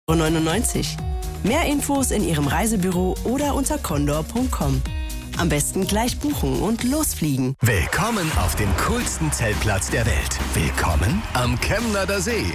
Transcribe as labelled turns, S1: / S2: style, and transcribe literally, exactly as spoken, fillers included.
S1: neunundneunzig. Mehr Infos in Ihrem Reisebüro oder unter condor punkt com. Am besten gleich buchen und losfliegen.
S2: Willkommen auf dem coolsten Zeltplatz der Welt. Willkommen am Kemnader See.